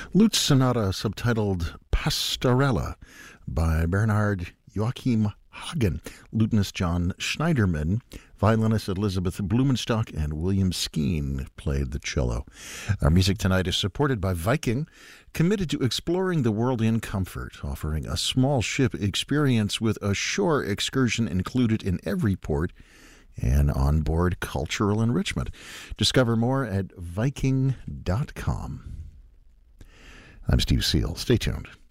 Lute Sonata subtitled Pastorella by Bernhard Joachim Hagen, lutenist John Schneiderman, violinist Elizabeth Blumenstock, and William Skeen played the cello. Our music tonight is supported by Viking, committed to exploring the world in comfort, offering a small ship experience with a shore excursion included in every port and onboard cultural enrichment. Discover more at Viking.com. I'm Steve Seal. Stay tuned.